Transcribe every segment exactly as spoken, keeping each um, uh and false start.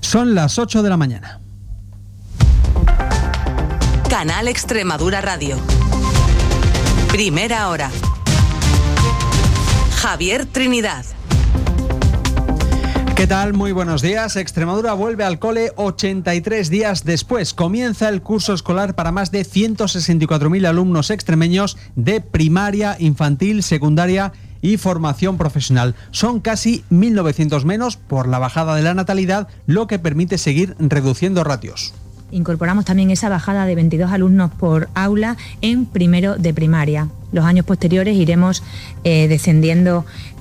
Son las ocho de la mañana. Canal Extremadura Radio. Primera hora. Javier Trinidad. ¿Qué tal? Muy buenos días. Extremadura vuelve al cole ochenta y tres días después. Comienza el curso escolar para más de ciento sesenta y cuatro mil alumnos extremeños de primaria, infantil, secundaria y formación profesional. Son casi mil novecientos menos por la bajada de la natalidad, lo que permite seguir reduciendo ratios. Incorporamos también esa bajada de veintidós alumnos por aula en primero de primaria. Los años posteriores iremos eh, descendiendo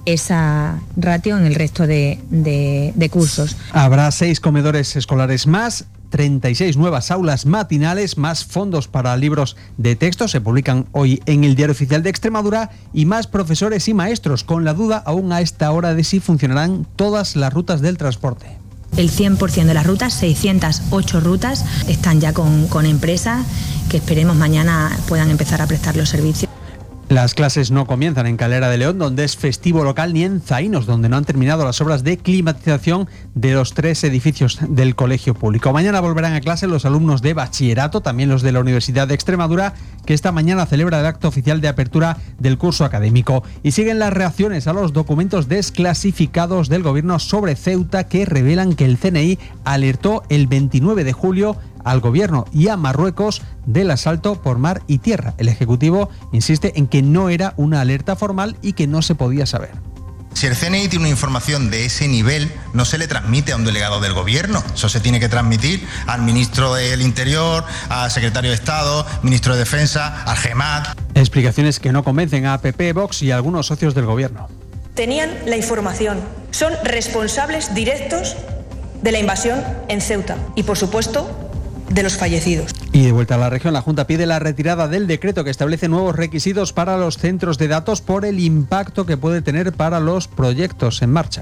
esa ratio en el resto de, de, de cursos. Habrá seis comedores escolares más, treinta y seis nuevas aulas matinales, más fondos para libros de texto, se publican hoy en el Diario Oficial de Extremadura, y más profesores y maestros, con la duda aún a esta hora de si funcionarán todas las rutas del transporte. El cien por ciento de las rutas, seiscientas ocho rutas, están ya con, con empresas que esperemos mañana puedan empezar a prestar los servicios. Las clases no comienzan en Calera de León, donde es festivo local, ni en Zaínos, donde no han terminado las obras de climatización de los tres edificios del colegio público. Mañana volverán a clase los alumnos de bachillerato, también los de la Universidad de Extremadura, que esta mañana celebra el acto oficial de apertura del curso académico. Y siguen las reacciones a los documentos desclasificados del gobierno sobre Ceuta, que revelan que el C N I alertó el veintinueve de julio al gobierno y a Marruecos del asalto por mar y tierra. El Ejecutivo insiste en que no era una alerta formal y que no se podía saber. Si el C N I tiene una información de ese nivel, no se le transmite a un delegado del gobierno. Eso se tiene que transmitir al ministro del Interior, al secretario de Estado, ministro de Defensa, al GEMAT. Explicaciones que no convencen a P P, Vox y a algunos socios del gobierno. Tenían la información, son responsables directos de la invasión en Ceuta y, por supuesto, de los fallecidos. Y de vuelta a la región, la Junta pide la retirada del decreto que establece nuevos requisitos para los centros de datos por el impacto que puede tener para los proyectos en marcha.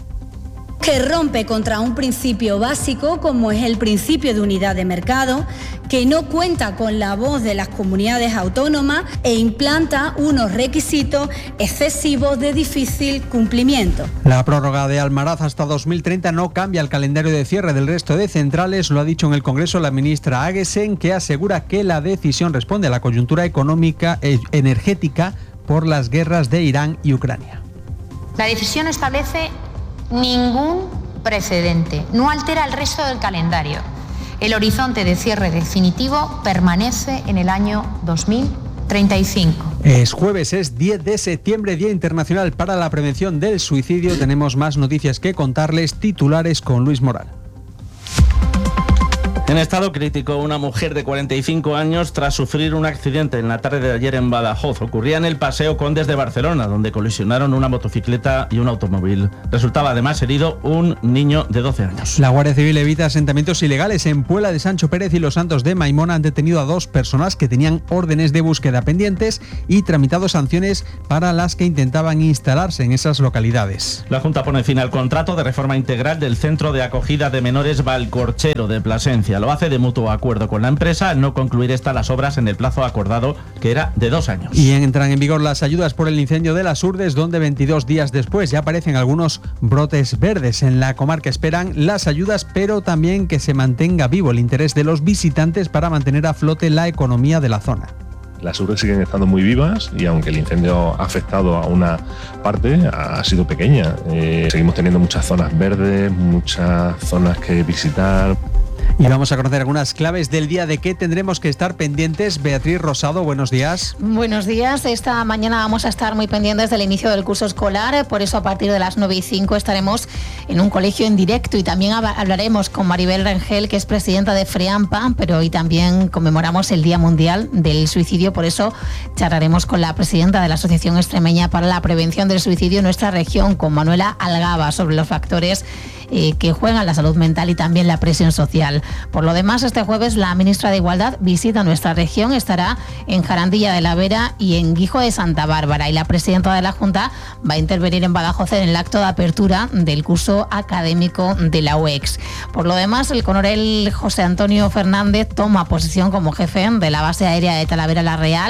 Que rompe contra un principio básico como es el principio de unidad de mercado, que no cuenta con la voz de las comunidades autónomas e implanta unos requisitos excesivos de difícil cumplimiento. La prórroga de Almaraz hasta dos mil treinta no cambia el calendario de cierre del resto de centrales, lo ha dicho en el Congreso la ministra Aguesen, que asegura que la decisión responde a la coyuntura económica e energética por las guerras de Irán y Ucrania. La decisión establece ningún precedente, no altera el resto del calendario. El horizonte de cierre definitivo permanece en el año dos mil treinta y cinco. Es jueves, es diez de septiembre, Día Internacional para la Prevención del Suicidio. Tenemos más noticias que contarles, titulares con Luis Moral. En estado crítico, una mujer de cuarenta y cinco años tras sufrir un accidente en la tarde de ayer en Badajoz. Ocurría en el Paseo Condes de Barcelona, donde colisionaron una motocicleta y un automóvil. Resultaba además herido un niño de doce años. La Guardia Civil evita asentamientos ilegales. En Puebla de Sancho Pérez y Los Santos de Maimona han detenido a dos personas que tenían órdenes de búsqueda pendientes y tramitado sanciones para las que intentaban instalarse en esas localidades. La Junta pone fin al contrato de reforma integral del Centro de Acogida de Menores Valcorchero de Plasencia. Lo hace de mutuo acuerdo con la empresa al no concluir esta las obras en el plazo acordado, que era de dos años. Y entran en vigor las ayudas por el incendio de las Urdes, donde veintidós días después ya aparecen algunos brotes verdes. En la comarca esperan las ayudas, pero también que se mantenga vivo el interés de los visitantes para mantener a flote la economía de la zona. Las urdes siguen estando muy vivas y aunque el incendio ha afectado a una parte, ha sido pequeña. Eh, seguimos teniendo muchas zonas verdes, muchas zonas que visitar. Y vamos a conocer algunas claves del día de qué tendremos que estar pendientes. Beatriz Rosado, buenos días. Buenos días. Esta mañana vamos a estar muy pendientes del inicio del curso escolar. Por eso a partir de las nueve y cinco estaremos en un colegio en directo y también hablaremos con Maribel Rengel, que es presidenta de FREAMPA, pero hoy también conmemoramos el Día Mundial del Suicidio. Por eso charlaremos con la presidenta de la Asociación Extremeña para la Prevención del Suicidio en nuestra región, con Manuela Algaba, sobre los factores Eh, que juegan la salud mental y también la presión social. Por lo demás, este jueves la ministra de Igualdad visita nuestra región, estará en Jarandilla de la Vera y en Guijo de Santa Bárbara, y la presidenta de la Junta va a intervenir en Badajoz en el acto de apertura del curso académico de la U E X. Por lo demás, el coronel José Antonio Fernández toma posición como jefe de la base aérea de Talavera La Real.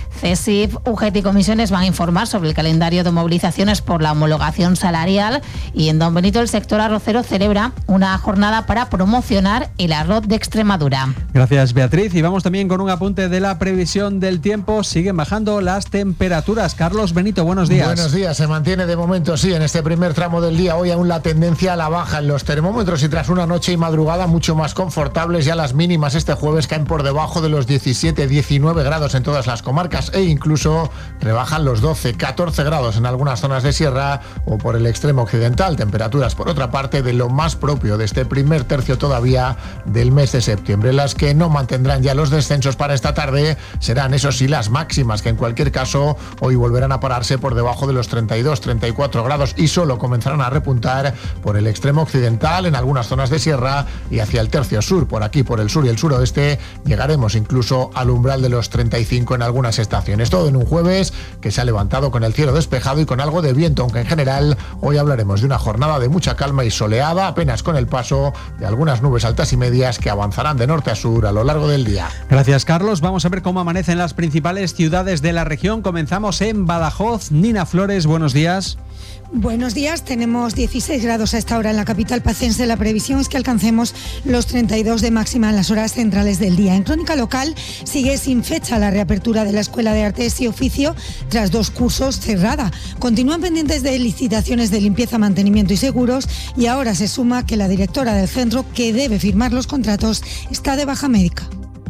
CESIF, U G T y comisiones van a informar sobre el calendario de movilizaciones por la homologación salarial, y en Don Benito el sector arrocero celebra una jornada para promocionar el arroz de Extremadura. Gracias, Beatriz. Y vamos también con un apunte de la previsión del tiempo. Siguen bajando las temperaturas. Carlos Benito, buenos días. Buenos días. Se mantiene de momento, sí, en este primer tramo del día. Hoy aún la tendencia a la baja en los termómetros, y tras una noche y madrugada mucho más confortables, ya las mínimas este jueves caen por debajo de los diecisiete diecinueve grados en todas las comarcas, e incluso rebajan los doce catorce grados en algunas zonas de sierra o por el extremo occidental. Temperaturas, por otra parte, de lo más propio de este primer tercio todavía del mes de septiembre. Las que no mantendrán ya los descensos para esta tarde serán, eso sí, las máximas, que en cualquier caso hoy volverán a pararse por debajo de los treinta y dos treinta y cuatro grados, y solo comenzarán a repuntar por el extremo occidental, en algunas zonas de sierra y hacia el tercio sur. Por aquí, por el sur y el suroeste, llegaremos incluso al umbral de los treinta y cinco en algunas estaciones. Todo en un jueves que se ha levantado con el cielo despejado y con algo de viento, aunque en general hoy hablaremos de una jornada de mucha calma y soleada, apenas con el paso de algunas nubes altas y medias que avanzarán de norte a sur a lo largo del día. Gracias, Carlos. Vamos a ver cómo amanecen las principales ciudades de la región. Comenzamos en Badajoz. Nina Flores, buenos días. Buenos días, tenemos dieciséis grados a esta hora en la capital pacense. La previsión es que alcancemos los treinta y dos de máxima en las horas centrales del día. En crónica local sigue sin fecha la reapertura de la Escuela de Artes y Oficio tras dos cursos cerrada. Continúan pendientes de licitaciones de limpieza, mantenimiento y seguros, y ahora se suma que la directora del centro, que debe firmar los contratos, está de baja médica.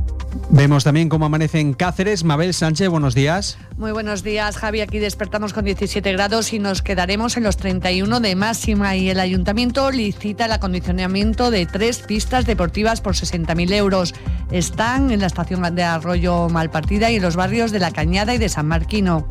Vemos también cómo amanece en Cáceres. Mabel Sánchez, buenos días. Muy buenos días, Javi. Aquí despertamos con diecisiete grados y nos quedaremos en los treinta y uno de máxima, y el ayuntamiento licita el acondicionamiento de tres pistas deportivas por sesenta mil euros. Están en la estación de Arroyo Malpartida y en los barrios de La Cañada y de San Marquino.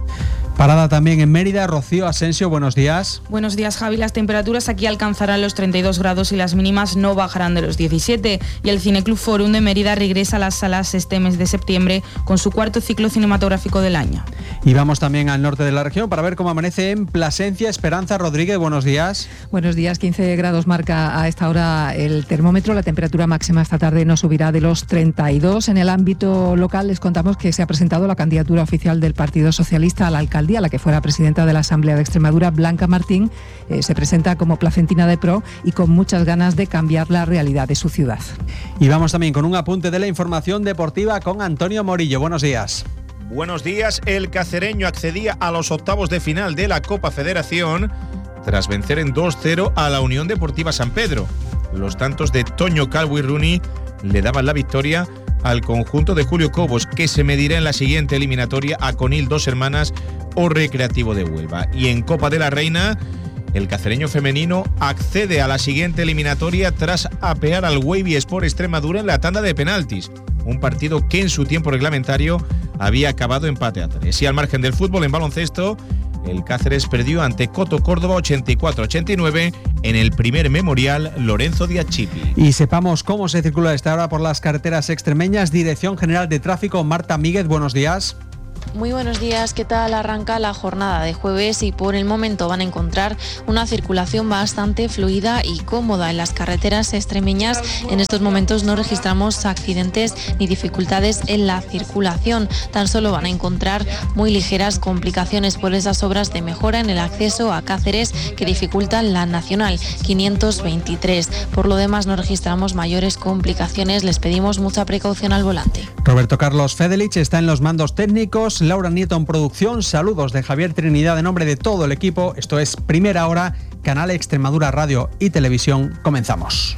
Parada también en Mérida. Rocío Asensio, buenos días. Buenos días, Javi. Las temperaturas aquí alcanzarán los treinta y dos grados y las mínimas no bajarán de los diecisiete. Y el Cineclub Forum de Mérida regresa a las salas este mes de septiembre con su cuarto ciclo cinematográfico del año. Y vamos también al norte de la región para ver cómo amanece en Plasencia. Esperanza Rodríguez, buenos días. Buenos días. quince grados marca a esta hora el termómetro. La temperatura máxima esta tarde no subirá de los treinta y dos. En el ámbito local les contamos que se ha presentado la candidatura oficial del Partido Socialista a la alcaldía. La que fuera presidenta de la Asamblea de Extremadura, Blanca Martín, eh, se presenta como placentina de pro y con muchas ganas de cambiar la realidad de su ciudad. Y vamos también con un apunte de la información deportiva con Antonio Morillo. Buenos días. Buenos días. El cacereño accedía a los octavos de final de la Copa Federación tras vencer en dos cero a la Unión Deportiva San Pedro. Los tantos de Toño Calvo y Rooney le daban la victoria al conjunto de Julio Cobos, que se medirá en la siguiente eliminatoria a Conil Dos Hermanas o Recreativo de Huelva. Y en Copa de la Reina, el cacereño femenino accede a la siguiente eliminatoria tras apear al Wavy Sport Extremadura en la tanda de penaltis, un partido que en su tiempo reglamentario había acabado empate a tres. Y al margen del fútbol, en baloncesto, el Cáceres perdió ante Coto Córdoba ochenta y cuatro a ochenta y nueve en el primer memorial Lorenzo Díaz Chipi. Y sepamos cómo se circula a esta hora por las carreteras extremeñas. Dirección General de Tráfico, Marta Míguez, buenos días. Muy buenos días, ¿qué tal? Arranca la jornada de jueves y por el momento van a encontrar una circulación bastante fluida y cómoda en las carreteras extremeñas. En estos momentos no registramos accidentes ni dificultades en la circulación, tan solo van a encontrar muy ligeras complicaciones por esas obras de mejora en el acceso a Cáceres que dificultan la Nacional quinientos veintitrés. Por lo demás no registramos mayores complicaciones, les pedimos mucha precaución al volante. Roberto Carlos Fedelich está en los mandos técnicos, Laura Nieto en producción. Saludos de Javier Trinidad en nombre de todo el equipo. Esto es Primera Hora, Canal Extremadura Radio y Televisión. Comenzamos.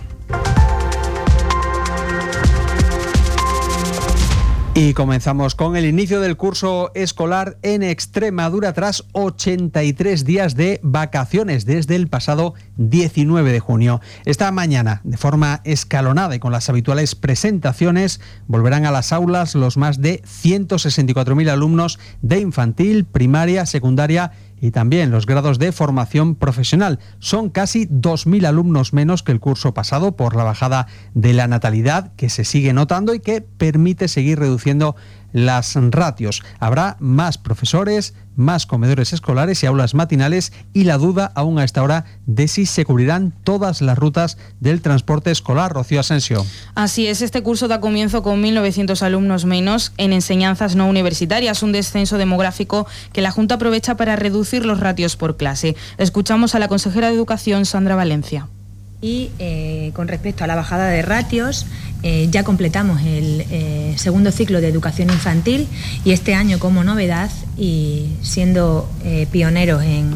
Y comenzamos con el inicio del curso escolar en Extremadura tras ochenta y tres días de vacaciones desde el pasado diecinueve de junio. Esta mañana, de forma escalonada y con las habituales presentaciones, volverán a las aulas los más de ciento sesenta y cuatro mil alumnos de infantil, primaria, secundaria y también los grados de formación profesional. Son casi dos mil alumnos menos que el curso pasado por la bajada de la natalidad que se sigue notando y que permite seguir reduciendo las ratios. Habrá más profesores, más comedores escolares y aulas matinales, y la duda aún a esta hora de si se cubrirán todas las rutas del transporte escolar. Rocío Asensio. Así es, este curso da comienzo con mil novecientos alumnos menos en enseñanzas no universitarias, un descenso demográfico que la Junta aprovecha para reducir los ratios por clase. Escuchamos a la consejera de Educación, Sandra Valencia. Y eh, con respecto a la bajada de ratios, eh, ya completamos el eh, segundo ciclo de educación infantil, y este año, como novedad y siendo eh, pioneros en,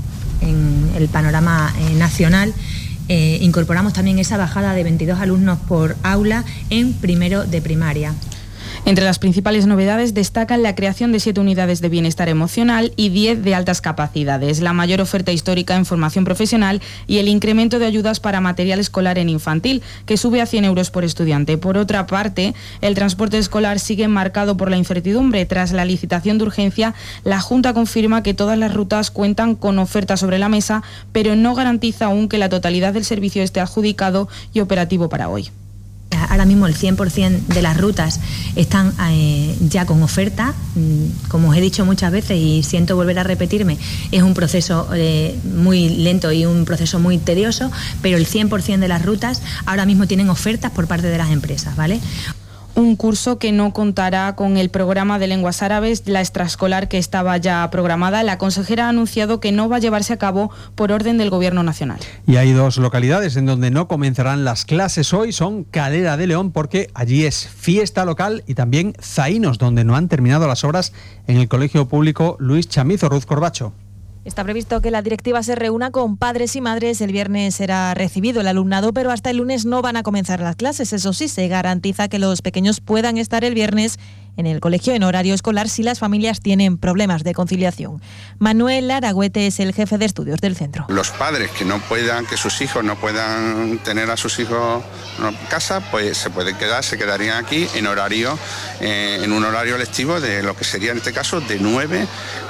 en el panorama eh, nacional, eh, incorporamos también esa bajada de veintidós alumnos por aula en primero de primaria. Entre las principales novedades destacan la creación de siete unidades de bienestar emocional y diez de altas capacidades, la mayor oferta histórica en formación profesional y el incremento de ayudas para material escolar en infantil, que sube a cien euros por estudiante. Por otra parte, el transporte escolar sigue marcado por la incertidumbre. Tras la licitación de urgencia, la Junta confirma que todas las rutas cuentan con oferta sobre la mesa, pero no garantiza aún que la totalidad del servicio esté adjudicado y operativo para hoy. Ahora mismo el cien por ciento de las rutas están eh, ya con oferta. Como os he dicho muchas veces y siento volver a repetirme, es un proceso eh, muy lento y un proceso muy tedioso, pero el cien por ciento de las rutas ahora mismo tienen ofertas por parte de las empresas, ¿vale? Un curso que no contará con el programa de lenguas árabes, la extraescolar que estaba ya programada. La consejera ha anunciado que no va a llevarse a cabo por orden del Gobierno Nacional. Y hay dos localidades en donde no comenzarán las clases hoy, son Calera de León, porque allí es fiesta local, y también Zaínos, donde no han terminado las obras en el Colegio Público Luis Chamizo. Ruth Corbacho. Está previsto que la directiva se reúna con padres y madres. El viernes será recibido el alumnado, pero hasta el lunes no van a comenzar las clases. Eso sí, se garantiza que los pequeños puedan estar el viernes en el colegio en horario escolar si las familias tienen problemas de conciliación. Manuel Aragüete es el jefe de estudios del centro. Los padres que no puedan, que sus hijos no puedan tener a sus hijos en casa, pues se pueden quedar, se quedarían aquí en horario, eh, en un horario lectivo de lo que sería en este caso de nueve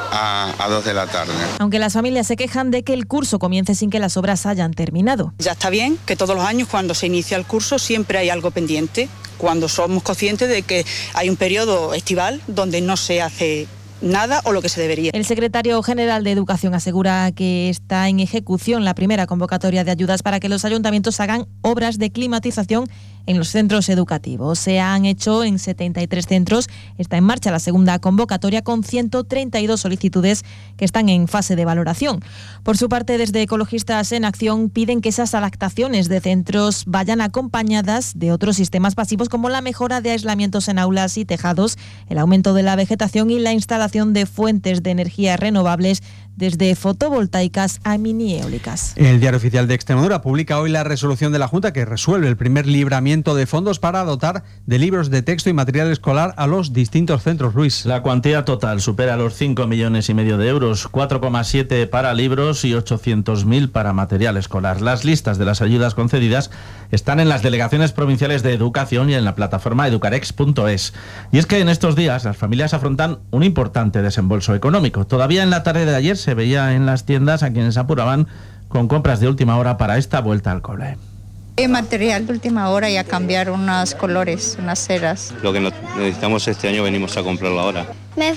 a dos de la tarde. Aunque las familias se quejan de que el curso comience sin que las obras hayan terminado. Ya está bien que todos los años cuando se inicia el curso siempre hay algo pendiente, cuando somos conscientes de que hay un periodo estival donde no se hace nada o lo que se debería. El secretario general de Educación asegura que está en ejecución la primera convocatoria de ayudas para que los ayuntamientos hagan obras de climatización en los centros educativos. Se han hecho en setenta y tres centros. Está en marcha la segunda convocatoria con ciento treinta y dos solicitudes que están en fase de valoración. Por su parte, desde Ecologistas en Acción piden que esas adaptaciones de centros vayan acompañadas de otros sistemas pasivos como la mejora de aislamientos en aulas y tejados, el aumento de la vegetación y la instalación de fuentes de energía renovables desde fotovoltaicas a mini eólicas. El Diario Oficial de Extremadura publica hoy la resolución de la Junta que resuelve el primer libramiento de fondos para dotar de libros de texto y material escolar a los distintos centros. Luis. La cuantía total supera los cinco millones y medio de euros, cuatro coma siete para libros y ochocientos mil para material escolar. Las listas de las ayudas concedidas están en las delegaciones provinciales de Educación y en la plataforma educarex punto es. Y es que en estos días las familias afrontan un importante desembolso económico. Todavía en la tarde de ayer se veía en las tiendas a quienes apuraban con compras de última hora para esta vuelta al cole. Material de última hora y a cambiar unos colores, unas ceras. Lo que necesitamos este año venimos a comprarlo ahora. Me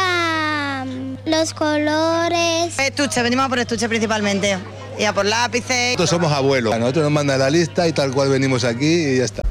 faltan los colores. Estuche, venimos a por estuche principalmente. Y a por lápices. Nosotros somos abuelos. A nosotros nos mandan la lista y tal cual venimos aquí y ya está.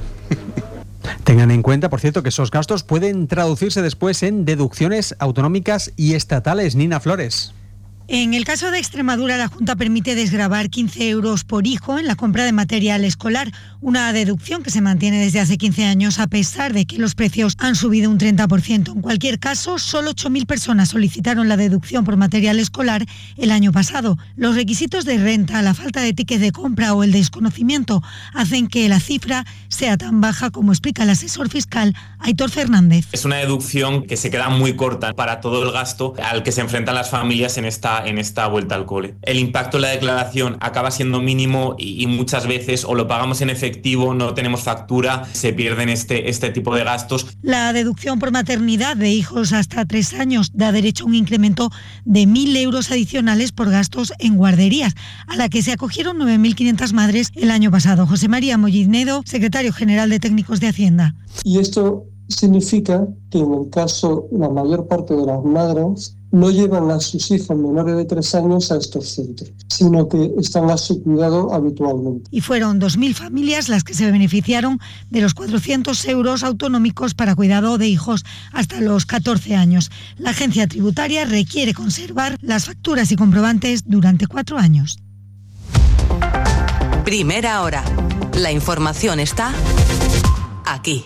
Tengan en cuenta, por cierto, que esos gastos pueden traducirse después en deducciones autonómicas y estatales. Nina Flores. En el caso de Extremadura, la Junta permite desgravar quince euros por hijo en la compra de material escolar, una deducción que se mantiene desde hace quince años a pesar de que los precios han subido un treinta por ciento. En cualquier caso, solo ocho mil personas solicitaron la deducción por material escolar el año pasado. Los requisitos de renta, la falta de tickets de compra o el desconocimiento hacen que la cifra sea tan baja como explica el asesor fiscal Aitor Fernández. Es una deducción que se queda muy corta para todo el gasto al que se enfrentan las familias en esta en esta vuelta al cole. El impacto en la declaración acaba siendo mínimo y, y muchas veces o lo pagamos en efectivo, no tenemos factura, se pierden este, este tipo de gastos. La deducción por maternidad de hijos hasta tres años da derecho a un incremento de mil euros adicionales por gastos en guarderías, a la que se acogieron nueve mil quinientas madres el año pasado. José María Molliznedo, secretario general de Técnicos de Hacienda. Y esto significa que en el caso, la mayor parte de las madres no llevan a sus hijos menores de tres años a estos centros, sino que están a su cuidado habitualmente. Y fueron dos mil familias las que se beneficiaron de los cuatrocientos euros autonómicos para cuidado de hijos hasta los catorce años. La agencia tributaria requiere conservar las facturas y comprobantes durante cuatro años. Primera hora. La información está aquí.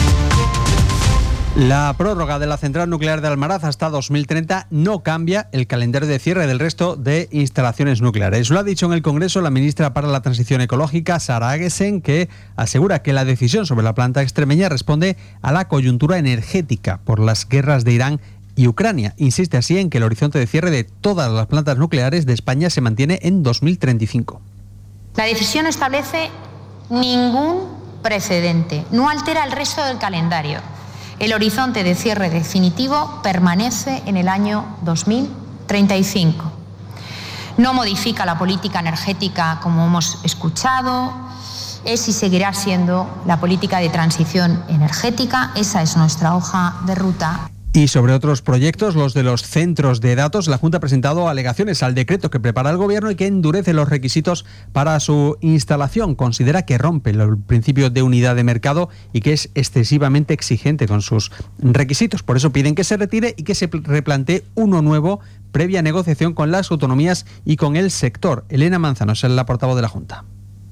La prórroga de la central nuclear de Almaraz hasta dos mil treinta no cambia el calendario de cierre del resto de instalaciones nucleares. Lo ha dicho en el Congreso la ministra para la Transición Ecológica, Sara Agesen, que asegura que la decisión sobre la planta extremeña responde a la coyuntura energética por las guerras de Irán y Ucrania. Insiste así en que el horizonte de cierre de todas las plantas nucleares de España se mantiene en dos mil treinta y cinco. La decisión no establece ningún precedente, no altera el resto del calendario. El horizonte de cierre definitivo permanece en el año dos mil treinta y cinco. No modifica la política energética, como hemos escuchado, es y seguirá siendo la política de transición energética. Esa es nuestra hoja de ruta. Y sobre otros proyectos, los de los centros de datos, la Junta ha presentado alegaciones al decreto que prepara el Gobierno y que endurece los requisitos para su instalación. Considera que rompe el principio de unidad de mercado y que es excesivamente exigente con sus requisitos. Por eso piden que se retire y que se replantee uno nuevo previa negociación con las autonomías y con el sector. Elena Manzano es la portavoz de la Junta.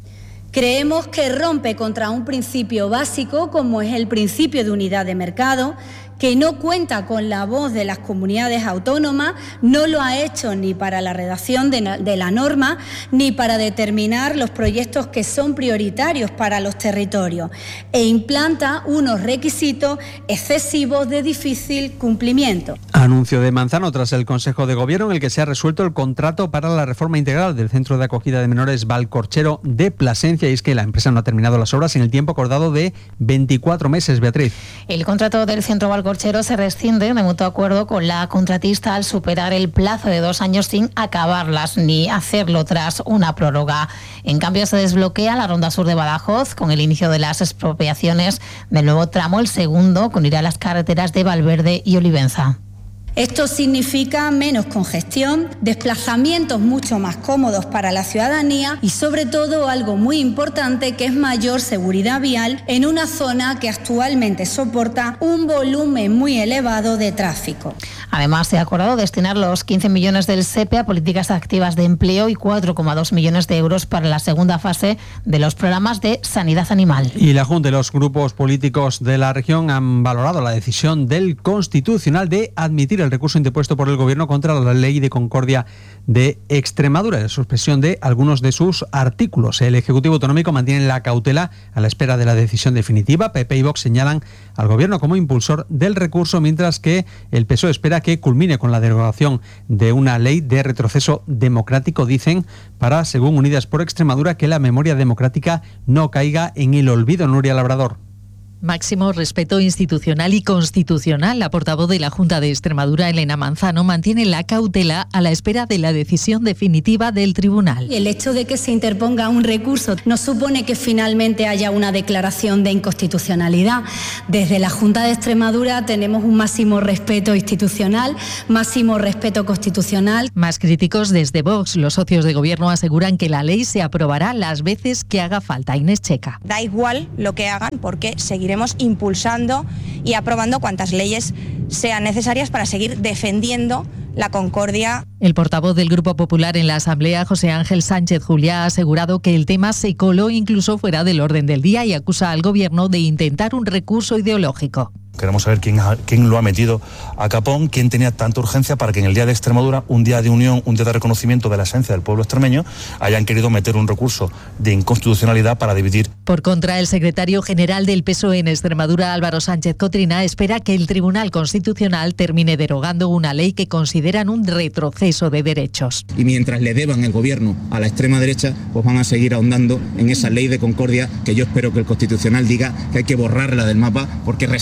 Creemos que rompe contra un principio básico como es el principio de unidad de mercado, que no cuenta con la voz de las comunidades autónomas, no lo ha hecho ni para la redacción de, de la norma, ni para determinar los proyectos que son prioritarios para los territorios, e implanta unos requisitos excesivos de difícil cumplimiento. Anuncio de Manzano tras el Consejo de Gobierno en el que se ha resuelto el contrato para la reforma integral del Centro de Acogida de Menores Valcorchero de Plasencia, y es que la empresa no ha terminado las obras en el tiempo acordado de veinticuatro meses, Beatriz. El contrato del Centro Valcorchero Corchero se rescinde de mutuo acuerdo con la contratista al superar el plazo de dos años sin acabarlas ni hacerlo tras una prórroga. En cambio, se desbloquea la Ronda Sur de Badajoz con el inicio de las expropiaciones del nuevo tramo, el segundo, que unirá las carreteras de Valverde y Olivenza. Esto significa menos congestión, desplazamientos mucho más cómodos para la ciudadanía y sobre todo algo muy importante que es mayor seguridad vial en una zona que actualmente soporta un volumen muy elevado de tráfico. Además, se ha acordado destinar los quince millones del S E P E a políticas activas de empleo y cuatro coma dos millones de euros para la segunda fase de los programas de sanidad animal. Y la Junta y los grupos políticos de la región han valorado la decisión del Constitucional de admitir el recurso interpuesto por el Gobierno contra la Ley de Concordia de Extremadura, la suspensión de algunos de sus artículos. El Ejecutivo Autonómico mantiene la cautela a la espera de la decisión definitiva. P P y Vox señalan al Gobierno como impulsor del recurso, mientras que el P S O E espera que culmine con la derogación de una ley de retroceso democrático, dicen, para, según Unidas por Extremadura, que la memoria democrática no caiga en el olvido. Nuria Labrador. Máximo respeto institucional y constitucional. La portavoz de la Junta de Extremadura, Elena Manzano, mantiene la cautela a la espera de la decisión definitiva del tribunal. El hecho de que se interponga un recurso no supone que finalmente haya una declaración de inconstitucionalidad. Desde la Junta de Extremadura tenemos un máximo respeto institucional, máximo respeto constitucional. Más críticos desde Vox. Los socios de gobierno aseguran que la ley se aprobará las veces que haga falta. Inés Checa. Da igual lo que hagan porque seguiremos impulsando y aprobando cuantas leyes sean necesarias para seguir defendiendo la concordia. El portavoz del Grupo Popular en la Asamblea, José Ángel Sánchez Juliá, ha asegurado que el tema se coló incluso fuera del orden del día y acusa al Gobierno de intentar un recurso ideológico. Queremos saber quién, quién lo ha metido a capón, quién tenía tanta urgencia para que en el Día de Extremadura, un día de unión, un día de reconocimiento de la esencia del pueblo extremeño, hayan querido meter un recurso de inconstitucionalidad para dividir. Por contra, el secretario general del P S O E en Extremadura, Álvaro Sánchez Cotrina, espera que el Tribunal Constitucional termine derogando una ley que consideran un retroceso de derechos. Y mientras le deban el gobierno a la extrema derecha, pues van a seguir ahondando en esa ley de concordia que yo espero que el Constitucional diga que hay que borrarla del mapa porque restringe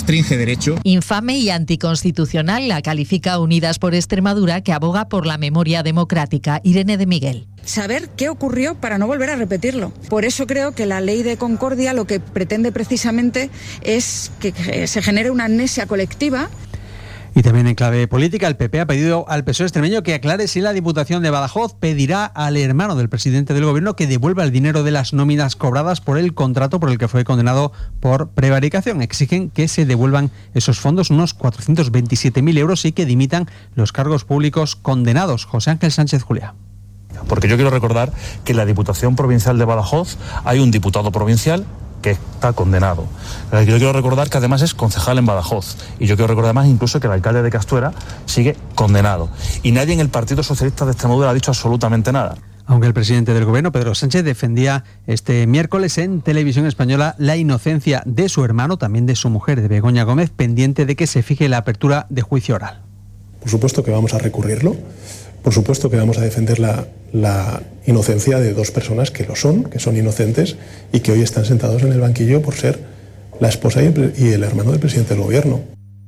derecho. Infame y anticonstitucional la califica Unidas por Extremadura, que aboga por la memoria democrática. Irene de Miguel. Saber qué ocurrió para no volver a repetirlo. Por eso creo que la ley de concordia lo que pretende precisamente es que se genere una amnesia colectiva. Y también en clave política, el P P ha pedido al P S O E extremeño que aclare si la Diputación de Badajoz pedirá al hermano del presidente del Gobierno que devuelva el dinero de las nóminas cobradas por el contrato por el que fue condenado por prevaricación. Exigen que se devuelvan esos fondos, unos cuatrocientos veintisiete mil euros, y que dimitan los cargos públicos condenados. José Ángel Sánchez Juliá. Porque yo quiero recordar que en la Diputación Provincial de Badajoz hay un diputado provincial que está condenado. Yo quiero recordar que además es concejal en Badajoz, y yo quiero recordar además incluso que el alcalde de Castuera sigue condenado, y nadie en el Partido Socialista de Extremadura ha dicho absolutamente nada. Aunque el presidente del Gobierno, Pedro Sánchez, defendía este miércoles en Televisión Española la inocencia de su hermano, también de su mujer, de Begoña Gómez, pendiente de que se fije la apertura de juicio oral. Por supuesto que vamos a recurrirlo. Por supuesto que vamos a defender la, la inocencia de dos personas que lo son, que son inocentes y que hoy están sentados en el banquillo por ser la esposa y el, y el hermano del presidente del Gobierno.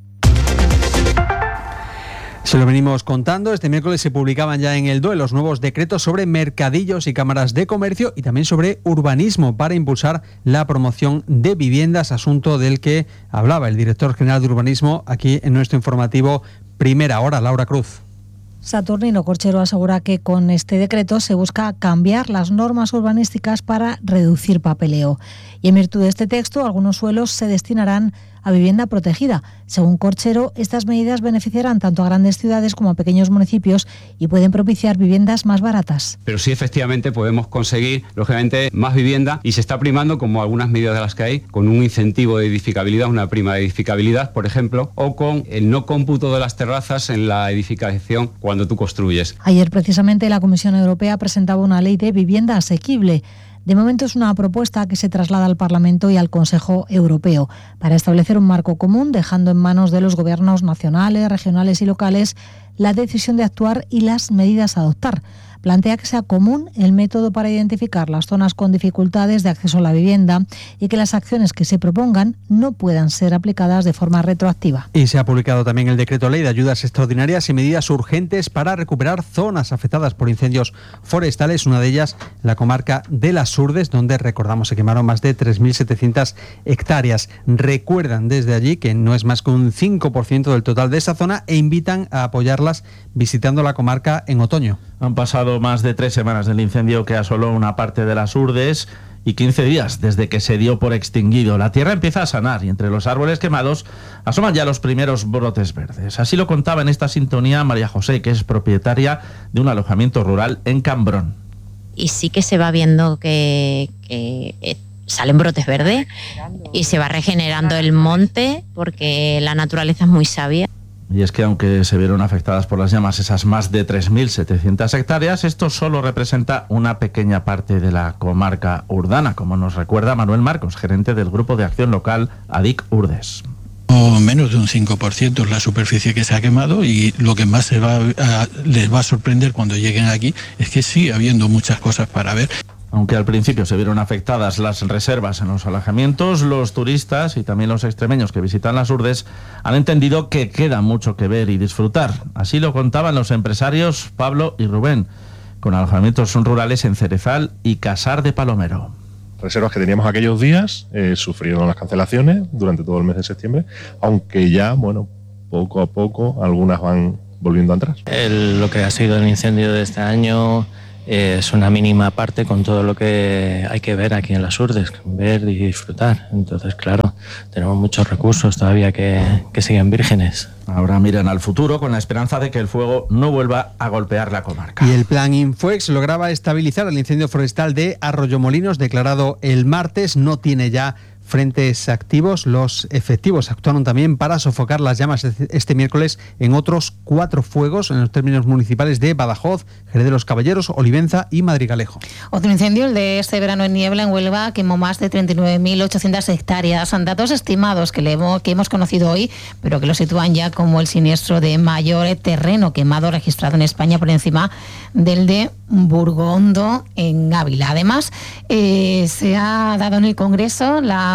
Se lo venimos contando. Este miércoles se publicaban ya en el D O E los nuevos decretos sobre mercadillos y cámaras de comercio, y también sobre urbanismo para impulsar la promoción de viviendas, asunto del que hablaba el director general de urbanismo aquí en nuestro informativo Primera Hora, Laura Cruz. Saturnino Corchero asegura que con este decreto se busca cambiar las normas urbanísticas para reducir papeleo. Y en virtud de este texto, algunos suelos se destinarán a vivienda protegida. Según Corchero, estas medidas beneficiarán tanto a grandes ciudades como a pequeños municipios y pueden propiciar viviendas más baratas. Pero sí, efectivamente, podemos conseguir, lógicamente, más vivienda, y se está primando, como algunas medidas de las que hay, con un incentivo de edificabilidad, una prima de edificabilidad, por ejemplo, o con el no cómputo de las terrazas en la edificación cuando tú construyes. Ayer, precisamente, la Comisión Europea presentaba una ley de vivienda asequible. De momento es una propuesta que se traslada al Parlamento y al Consejo Europeo para establecer un marco común, dejando en manos de los gobiernos nacionales, regionales y locales la decisión de actuar y las medidas a adoptar. Plantea que sea común el método para identificar las zonas con dificultades de acceso a la vivienda y que las acciones que se propongan no puedan ser aplicadas de forma retroactiva. Y se ha publicado también el decreto ley de ayudas extraordinarias y medidas urgentes para recuperar zonas afectadas por incendios forestales, una de ellas la comarca de las Surdes, donde, recordamos, se quemaron más de tres mil setecientas hectáreas. Recuerdan desde allí que no es más que un cinco por ciento del total de esa zona e invitan a apoyarlas visitando la comarca en otoño. Han pasado más de tres semanas del incendio que asoló una parte de las Urdes y quince días desde que se dio por extinguido. La tierra empieza a sanar y entre los árboles quemados asoman ya los primeros brotes verdes. Así lo contaba en esta sintonía María José, que es propietaria de un alojamiento rural en Cambrón. Y sí que se va viendo que, que eh, salen brotes verdes y se va regenerando el monte, porque la naturaleza es muy sabia. Y es que aunque se vieron afectadas por las llamas esas más de tres mil setecientas hectáreas, esto solo representa una pequeña parte de la comarca urdana, como nos recuerda Manuel Marcos, gerente del Grupo de Acción Local A D I C Urdes. O menos de un cinco por ciento es la superficie que se ha quemado, y lo que más se va a, les va a sorprender cuando lleguen aquí es que sigue habiendo muchas cosas para ver. Aunque al principio se vieron afectadas las reservas en los alojamientos, los turistas y también los extremeños que visitan las Urdes han entendido que queda mucho que ver y disfrutar. Así lo contaban los empresarios Pablo y Rubén, con alojamientos rurales en Cerezal y Casar de Palomero. Reservas que teníamos aquellos días eh, sufrieron las cancelaciones durante todo el mes de septiembre, aunque ya, bueno, poco a poco algunas van volviendo atrás. El, lo que ha sido el incendio de este año es una mínima parte con todo lo que hay que ver aquí en las Urdes, ver y disfrutar. Entonces, claro, tenemos muchos recursos todavía que, que siguen vírgenes. Ahora miran al futuro con la esperanza de que el fuego no vuelva a golpear la comarca. Y el plan Infoex lograba estabilizar el incendio forestal de Arroyomolinos, declarado el martes. No tiene ya frentes activos. Los efectivos actuaron también para sofocar las llamas este miércoles en otros cuatro fuegos en los términos municipales de Badajoz, Jerez de los Caballeros, Olivenza y Madrigalejo. Otro incendio, el de este verano en Niebla, en Huelva, quemó más de treinta y nueve mil ochocientas hectáreas. Son datos estimados que, le hemos, que hemos conocido hoy, pero que lo sitúan ya como el siniestro de mayor terreno quemado registrado en España, por encima del de Burgondo, en Ávila. Además, eh, se ha dado en el Congreso la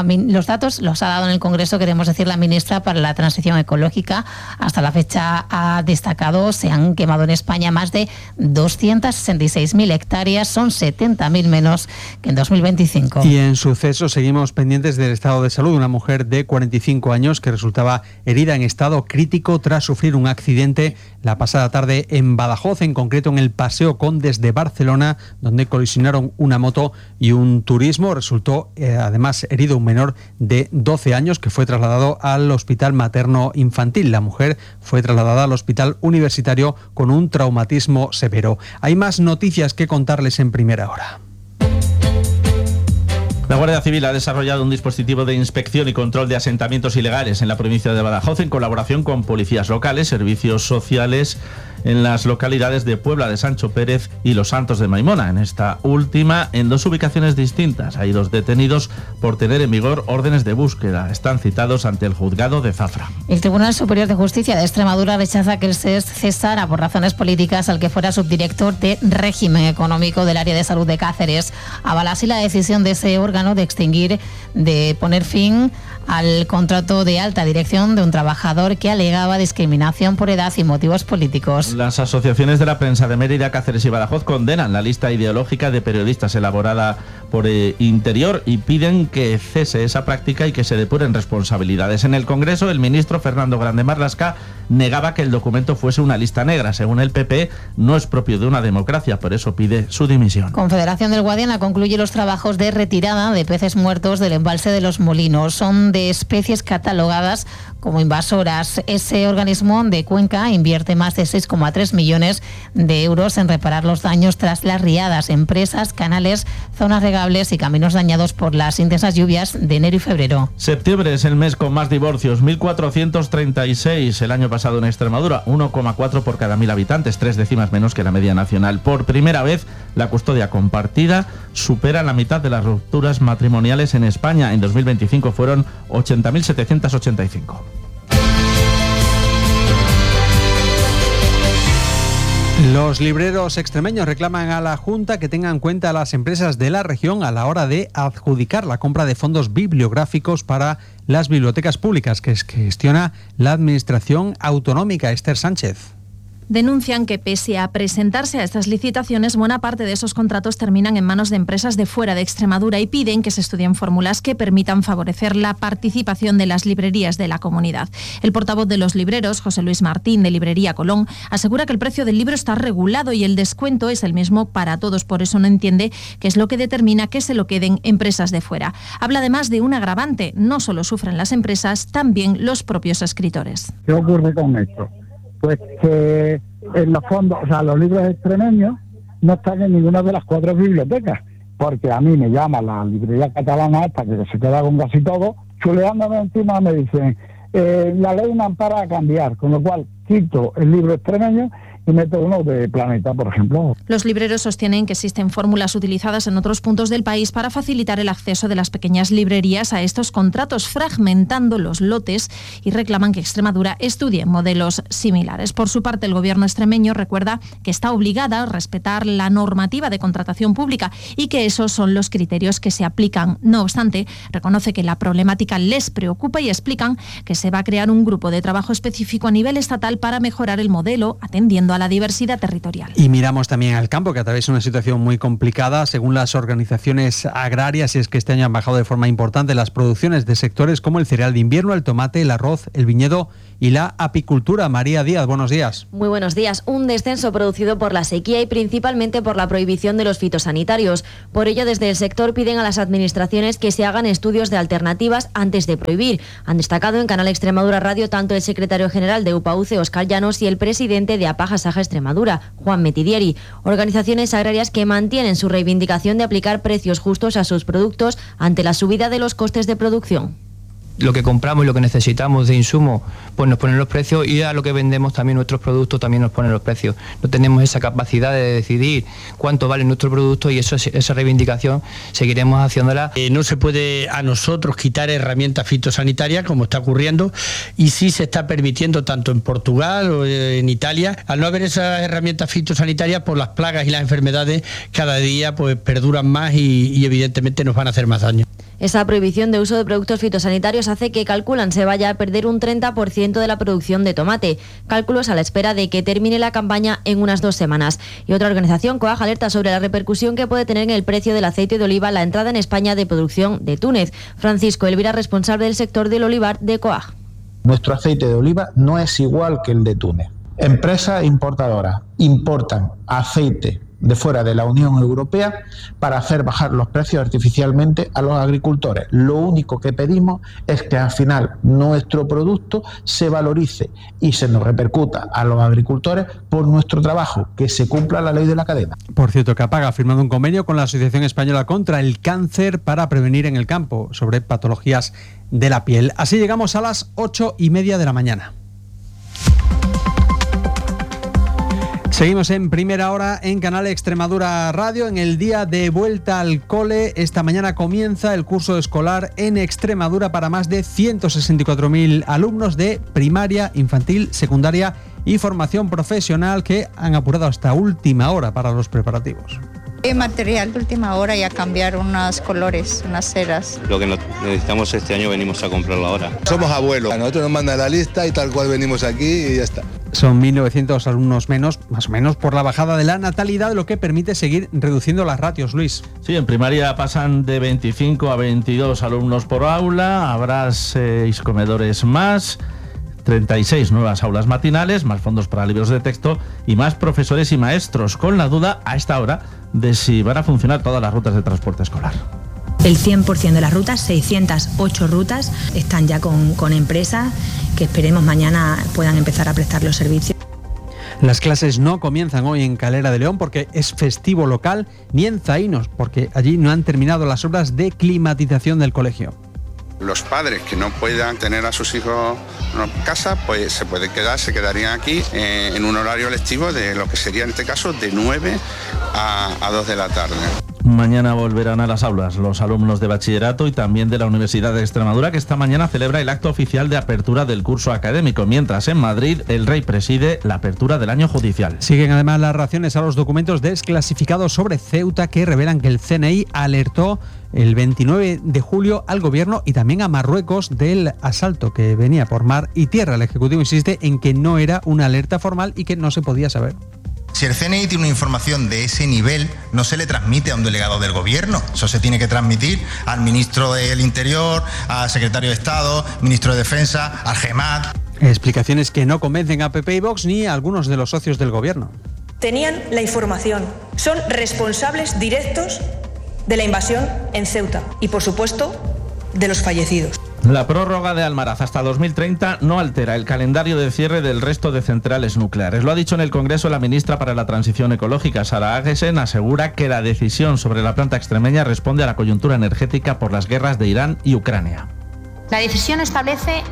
la, los datos los ha dado en el Congreso, queremos decir, la ministra para la Transición Ecológica. Hasta la fecha ha destacado, se han quemado en España más de doscientas sesenta y seis mil hectáreas, son setenta mil menos que en dos mil veinticinco. Y en sucesos seguimos pendientes del estado de salud de una mujer de cuarenta y cinco años que resultaba herida en estado crítico tras sufrir un accidente la pasada tarde en Badajoz, en concreto en el Paseo Condes de Barcelona, donde colisionaron una moto y un turismo. Resultó eh, además herido un menor de doce años que fue trasladado al Hospital Materno Infantil. La mujer fue trasladada al Hospital Universitario con un traumatismo severo. Hay más noticias que contarles en primera hora. La Guardia Civil ha desarrollado un dispositivo de inspección y control de asentamientos ilegales en la provincia de Badajoz en colaboración con policías locales, servicios sociales en las localidades de Puebla de Sancho Pérez y Los Santos de Maimona. En esta última, en dos ubicaciones distintas, hay dos detenidos por tener en vigor órdenes de búsqueda. Están citados ante el juzgado de Zafra. El Tribunal Superior de Justicia de Extremadura rechaza que el S E S cesara por razones políticas al que fuera subdirector de régimen económico del área de salud de Cáceres. Avala así la decisión de ese órgano de extinguir, de poner fin al contrato de alta dirección de un trabajador que alegaba discriminación por edad y motivos políticos. Las asociaciones de la prensa de Mérida, Cáceres y Badajoz condenan la lista ideológica de periodistas elaborada por eh, Interior y piden que cese esa práctica y que se depuren responsabilidades. En el Congreso, el ministro Fernando Grande Marlaska negaba que el documento fuese una lista negra. Según el P P, no es propio de una democracia, por eso pide su dimisión. Confederación del Guadiana concluye los trabajos de retirada de peces muertos del embalse de Los Molinos. Son de especies catalogadas como invasoras. Ese organismo de Cuenca invierte más de seis coma tres millones de euros en reparar los daños tras las riadas en presas, canales, zonas regables y caminos dañados por las intensas lluvias de enero y febrero. Septiembre es el mes con más divorcios, mil cuatrocientos treinta y seis el año pasado en Extremadura, uno coma cuatro por cada mil habitantes, tres décimas menos que la media nacional. Por primera vez, la custodia compartida supera la mitad de las rupturas matrimoniales en España. En dos mil veinticinco fueron ochenta mil setecientos ochenta y cinco. Los libreros extremeños reclaman a la Junta que tenga en cuenta a las empresas de la región a la hora de adjudicar la compra de fondos bibliográficos para las bibliotecas públicas que gestiona la Administración Autonómica. Esther Sánchez. Denuncian que pese a presentarse a estas licitaciones, buena parte de esos contratos terminan en manos de empresas de fuera de Extremadura y piden que se estudien fórmulas que permitan favorecer la participación de las librerías de la comunidad. El portavoz de los libreros, José Luis Martín, de Librería Colón, asegura que el precio del libro está regulado y el descuento es el mismo para todos. Por eso no entiende qué es lo que determina que se lo queden empresas de fuera. Habla además de un agravante. No solo sufren las empresas, también los propios escritores. ¿Qué ocurre con esto? Pues que en los fondos, o sea, los libros extremeños no están en ninguna de las cuatro bibliotecas, porque a mí me llama la librería catalana esta, que se queda con casi todo, chuleándome encima me dicen, eh, la ley me ampara a cambiar, con lo cual quito el libro extremeño y meto uno de Planeta, por ejemplo. Los libreros sostienen que existen fórmulas utilizadas en otros puntos del país para facilitar el acceso de las pequeñas librerías a estos contratos, fragmentando los lotes, y reclaman que Extremadura estudie modelos similares. Por su parte, el gobierno extremeño recuerda que está obligada a respetar la normativa de contratación pública y que esos son los criterios que se aplican. No obstante, reconoce que la problemática les preocupa y explican que se va a crear un grupo de trabajo específico a nivel estatal para mejorar el modelo, atendiendo a la diversidad territorial. Y miramos también al campo, que atraviesa una situación muy complicada según las organizaciones agrarias, y es que este año han bajado de forma importante las producciones de sectores como el cereal de invierno, el tomate, el arroz, el viñedo y la apicultura. María Díaz, buenos días. Muy buenos días. Un descenso producido por la sequía y principalmente por la prohibición de los fitosanitarios. Por ello, desde el sector piden a las administraciones que se hagan estudios de alternativas antes de prohibir. Han destacado en Canal Extremadura Radio tanto el secretario general de UPAUCE, Óscar Llanos, y el presidente de Apaja Saja Extremadura, Juan Metidieri. Organizaciones agrarias que mantienen su reivindicación de aplicar precios justos a sus productos ante la subida de los costes de producción. Lo que compramos y lo que necesitamos de insumo, pues nos ponen los precios, y a lo que vendemos también nuestros productos también nos ponen los precios. No tenemos esa capacidad de decidir cuánto vale nuestro producto, y eso, esa reivindicación seguiremos haciéndola. Eh, no se puede a nosotros quitar herramientas fitosanitarias como está ocurriendo, y sí se está permitiendo tanto en Portugal o en Italia. Al no haber esas herramientas fitosanitarias, pues las plagas y las enfermedades cada día pues perduran más y, y evidentemente nos van a hacer más daño. Esa prohibición de uso de productos fitosanitarios hace que, calculan, se vaya a perder un treinta por ciento de la producción de tomate. Cálculos a la espera de que termine la campaña en unas dos semanas. Y otra organización, COAG, alerta sobre la repercusión que puede tener en el precio del aceite de oliva la entrada en España de producción de Túnez. Francisco Elvira, responsable del sector del olivar de COAG. Nuestro aceite de oliva no es igual que el de Túnez. Empresas importadoras importan aceite de fuera de la Unión Europea para hacer bajar los precios artificialmente a los agricultores. Lo único que pedimos es que al final nuestro producto se valorice y se nos repercuta a los agricultores por nuestro trabajo, que se cumpla la ley de la cadena. Por cierto, CAPAG ha firmado un convenio con la Asociación Española contra el Cáncer para prevenir en el campo sobre patologías de la piel. Así llegamos a las ocho y media de la mañana. Seguimos en Primera Hora en Canal Extremadura Radio. En el día de vuelta al cole, esta mañana comienza el curso escolar en Extremadura para más de ciento sesenta y cuatro mil alumnos de primaria, infantil, secundaria y formación profesional que han apurado hasta última hora para los preparativos. Material de última hora y a cambiar unos colores, unas ceras. Lo que necesitamos este año venimos a comprarlo ahora. Somos abuelos, a nosotros nos mandan la lista y tal cual venimos aquí y ya está. Son mil novecientos alumnos menos, más o menos, por la bajada de la natalidad, lo que permite seguir reduciendo las ratios, Luis. Sí, en primaria pasan de veinticinco a veintidós alumnos por aula, habrá seis comedores más, treinta y seis nuevas aulas matinales, más fondos para libros de texto y más profesores y maestros, con la duda a esta hora de si van a funcionar todas las rutas de transporte escolar. El cien por ciento de las rutas, seiscientas ocho rutas, están ya con, con empresas que esperemos mañana puedan empezar a prestar los servicios. Las clases no comienzan hoy en Calera de León porque es festivo local, ni en Zaínos porque allí no han terminado las obras de climatización del colegio. Los padres que no puedan tener a sus hijos en casa, pues se pueden quedar, se quedarían aquí eh, en un horario lectivo de lo que sería en este caso de nueve a dos de la tarde. Mañana volverán a las aulas los alumnos de bachillerato y también de la Universidad de Extremadura, que esta mañana celebra el acto oficial de apertura del curso académico, mientras en Madrid el Rey preside la apertura del año judicial. Siguen además las reacciones a los documentos desclasificados sobre Ceuta que revelan que el C N I alertó el veintinueve de julio al gobierno y también a Marruecos del asalto que venía por mar y tierra. El Ejecutivo insiste en que no era una alerta formal y que no se podía saber. Si el C N I tiene una información de ese nivel, no se le transmite a un delegado del gobierno. Eso se tiene que transmitir al ministro del Interior, al secretario de Estado, ministro de Defensa, al GEMAT. Explicaciones que no convencen a P P y Vox ni a algunos de los socios del gobierno. Tenían la información. Son responsables directos de la invasión en Ceuta y, por supuesto, de los fallecidos. La prórroga de Almaraz hasta dos mil treinta no altera el calendario de cierre del resto de centrales nucleares. Lo ha dicho en el Congreso la ministra para la Transición Ecológica, Sara Agesen, asegura que la decisión sobre la planta extremeña responde a la coyuntura energética por las guerras de Irán y Ucrania. La decisión establece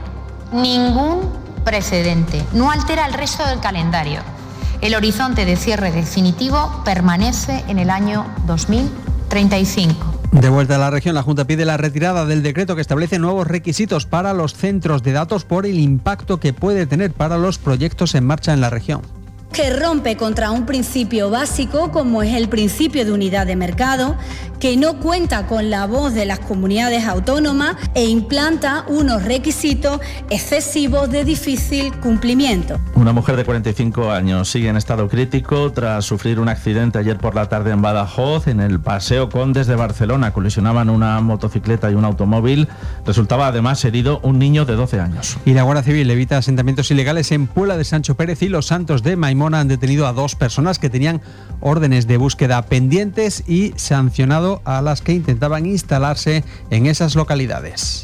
ningún precedente, no altera el resto del calendario. El horizonte de cierre definitivo permanece en el año dos mil treinta y cinco. De vuelta a la región, la Junta pide la retirada del decreto que establece nuevos requisitos para los centros de datos por el impacto que puede tener para los proyectos en marcha en la región. Que rompe contra un principio básico como es el principio de unidad de mercado, que no cuenta con la voz de las comunidades autónomas e implanta unos requisitos excesivos de difícil cumplimiento. Una mujer de cuarenta y cinco años sigue en estado crítico tras sufrir un accidente ayer por la tarde en Badajoz, en el Paseo Condes de Barcelona. Colisionaban una motocicleta y un automóvil. Resultaba además herido un niño de doce años. Y la Guardia Civil evita asentamientos ilegales en Puebla de Sancho Pérez y Los Santos de Maimón. Han detenido a dos personas que tenían órdenes de búsqueda pendientes y sancionado a las que intentaban instalarse en esas localidades.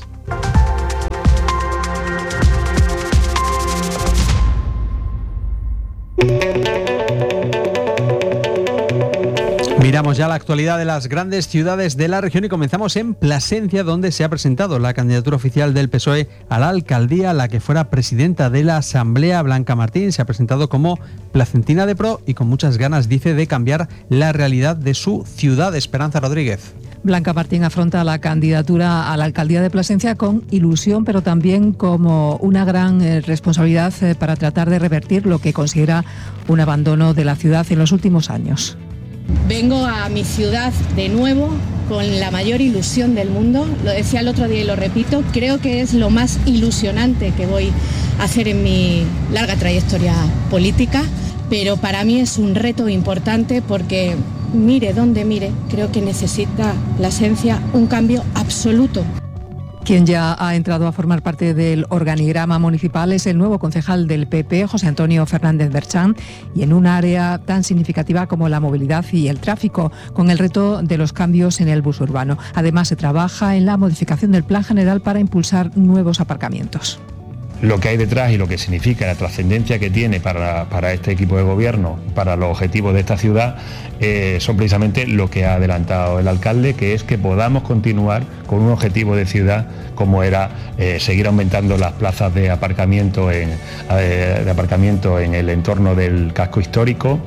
Miramos ya la actualidad de las grandes ciudades de la región y comenzamos en Plasencia, donde se ha presentado la candidatura oficial del P S O E a la alcaldía. La que fuera presidenta de la Asamblea, Blanca Martín, se ha presentado como placentina de pro y con muchas ganas, dice, de cambiar la realidad de su ciudad. Esperanza Rodríguez. Blanca Martín afronta la candidatura a la alcaldía de Plasencia con ilusión, pero también como una gran eh, responsabilidad eh, para tratar de revertir lo que considera un abandono de la ciudad en los últimos años. Vengo a mi ciudad de nuevo con la mayor ilusión del mundo, lo decía el otro día y lo repito, creo que es lo más ilusionante que voy a hacer en mi larga trayectoria política, pero para mí es un reto importante porque mire donde mire, creo que necesita Plasencia un cambio absoluto. Quien ya ha entrado a formar parte del organigrama municipal es el nuevo concejal del P P, José Antonio Fernández Berchán, y en un área tan significativa como la movilidad y el tráfico, con el reto de los cambios en el bus urbano. Además, se trabaja en la modificación del plan general para impulsar nuevos aparcamientos. Lo que hay detrás y lo que significa, la trascendencia que tiene para, para este equipo de gobierno, para los objetivos de esta ciudad, eh, son precisamente lo que ha adelantado el alcalde, que es que podamos continuar con un objetivo de ciudad como era eh, seguir aumentando las plazas de aparcamiento en, eh, de aparcamiento en el entorno del casco histórico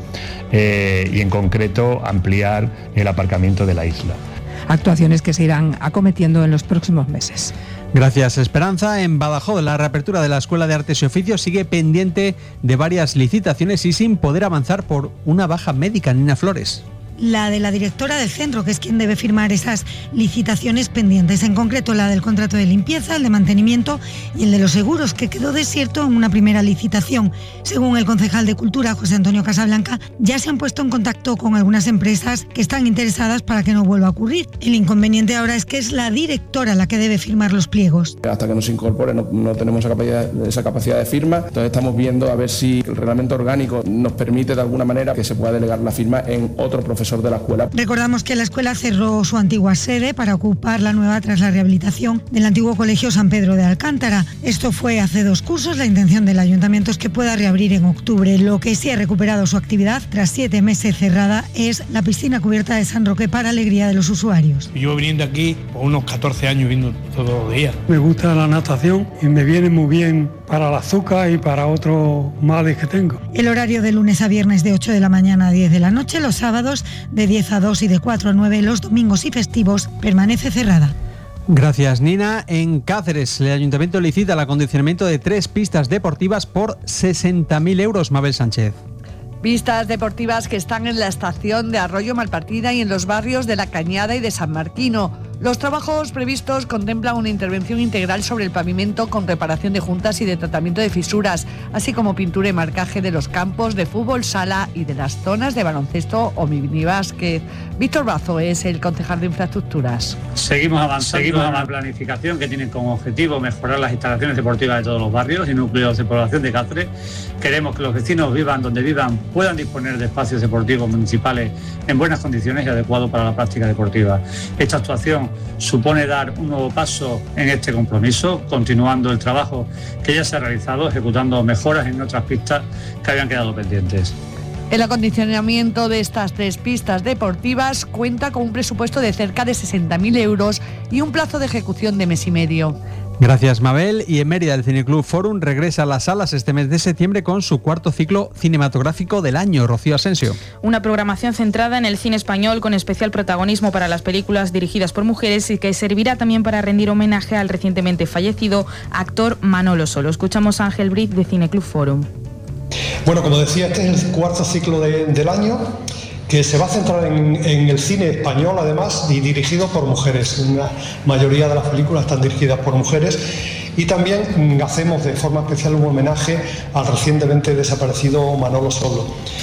eh, y en concreto ampliar el aparcamiento de la isla. Actuaciones que se irán acometiendo en los próximos meses. Gracias, Esperanza. En Badajoz, la reapertura de la Escuela de Artes y Oficios sigue pendiente de varias licitaciones y sin poder avanzar por una baja médica. Nina Flores. La de la directora del centro, que es quien debe firmar esas licitaciones pendientes, en concreto la del contrato de limpieza, el de mantenimiento y el de los seguros, que quedó desierto en una primera licitación. Según el concejal de Cultura, José Antonio Casablanca, ya se han puesto en contacto con algunas empresas que están interesadas para que no vuelva a ocurrir. El inconveniente ahora es que es la directora la que debe firmar los pliegos. Hasta que nos incorpore no, no tenemos esa capacidad, esa capacidad de firma, entonces estamos viendo a ver si el reglamento orgánico nos permite de alguna manera que se pueda delegar la firma en otro profesor de la escuela. Recordamos que la escuela cerró su antigua sede para ocupar la nueva tras la rehabilitación del antiguo colegio San Pedro de Alcántara. Esto fue hace dos cursos. La intención del ayuntamiento es que pueda reabrir en octubre. Lo que sí ha recuperado su actividad tras siete meses cerrada es la piscina cubierta de San Roque, para alegría de los usuarios. Yo viniendo aquí por unos catorce años, viendo todos los días. Me gusta la natación y me viene muy bien para el azúcar y para otros males que tengo. El horario de lunes a viernes de ocho de la mañana a diez de la noche, los sábados de diez a dos y de cuatro a nueve, los domingos y festivos permanece cerrada. Gracias, Nina. En Cáceres, el ayuntamiento licita el acondicionamiento de tres pistas deportivas por sesenta mil euros. Mabel Sánchez. Pistas deportivas que están en la estación de Arroyo Malpartida y en los barrios de La Cañada y de San Marquino. Los trabajos previstos contemplan una intervención integral sobre el pavimento con reparación de juntas y de tratamiento de fisuras, así como pintura y marcaje de los campos de fútbol sala y de las zonas de baloncesto o minibásquet. Víctor Bazo es el concejal de infraestructuras. Seguimos avanzando Seguimos en la planificación que tiene como objetivo mejorar las instalaciones deportivas de todos los barrios y núcleos de población de Cáceres. Queremos que los vecinos vivan donde vivan, puedan disponer de espacios deportivos municipales en buenas condiciones y adecuados para la práctica deportiva. Esta actuación supone dar un nuevo paso en este compromiso, continuando el trabajo que ya se ha realizado, ejecutando mejoras en otras pistas que habían quedado pendientes. El acondicionamiento de estas tres pistas deportivas cuenta con un presupuesto de cerca de sesenta mil euros y un plazo de ejecución de mes y medio. Gracias, Mabel. Y en Mérida, el Cineclub Forum regresa a las salas este mes de septiembre con su cuarto ciclo cinematográfico del año. Rocío Asensio. Una programación centrada en el cine español con especial protagonismo para las películas dirigidas por mujeres y que servirá también para rendir homenaje al recientemente fallecido actor Manolo Solo. Escuchamos a Ángel Briz de Cineclub Forum. Bueno, como decía, este es el cuarto ciclo de, del año, que se va a centrar en, en el cine español, además, y dirigido por mujeres. Una mayoría de las películas están dirigidas por mujeres. Y también hacemos de forma especial un homenaje al recientemente desaparecido Manolo Solo.